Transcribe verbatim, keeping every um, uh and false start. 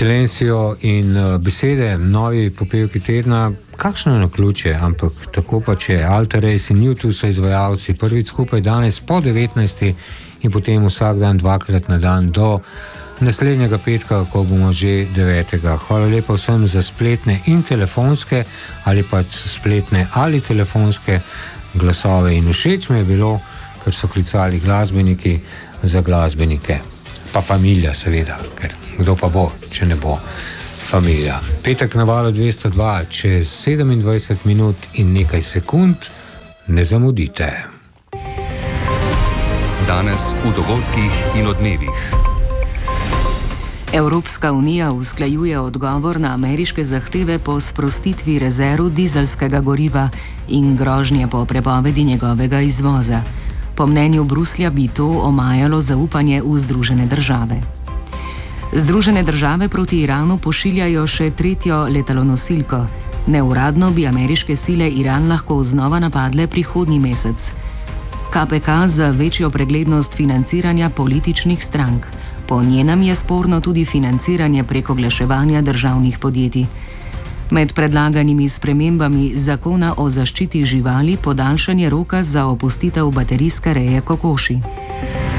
Silencio in uh, besede, novi popevki tedna, kakšno naključje, ampak tako pa če Alter Race in U dva so izvajalci prvič skupaj danes po devetnajsti in potem vsak dan dvakrat na dan do naslednjega petka, ko bomo že devetega. Hvala lepa vsem za spletne in telefonske ali pa spletne ali telefonske glasove in všeč mi je bilo, ker so klicali glasbeniki za glasbenike. Pa familija seveda, ker kdo pa bo, če ne bo familija. Petek na valu dvesto dva, čez sedemindvajset minut in nekaj sekund, ne zamudite. Danes v dogodkih in odmevih. Evropska unija usklajuje odgovor na ameriške zahteve po sprostitvi rezerv dizelskega goriva in grožnje po prepovedi njegovega izvoza. Po mnenju Bruslja bi to omajalo zaupanje v Združene države. Združene države proti Iranu pošiljajo še tretjo letalonosilko. Neuradno bi ameriške sile Iran lahko znova napadle prihodnji mesec. K P K za večjo preglednost financiranja političnih strank. Po njenem je sporno tudi financiranje prek oglaševanja državnih podjetij. Med predlaganimi spremembami zakona o zaščiti živali podaljšanje roka za opustitev baterijske reje kokoši.